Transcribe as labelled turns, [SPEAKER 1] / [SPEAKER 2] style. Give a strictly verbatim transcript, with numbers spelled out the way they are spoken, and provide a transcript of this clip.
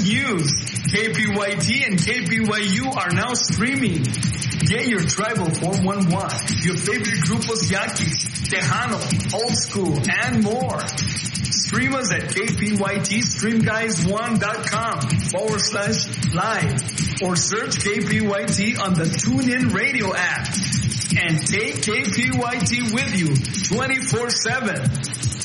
[SPEAKER 1] news. K P Y T and K P Y U are now streaming. Get your tribal four one one, your favorite grupos Yaquis, Tejano, Old School, and more. Stream us at K P Y T stream guys one dot com forward slash live or search K P Y T on the TuneIn Radio app. And take K P Y T with you twenty-four seven.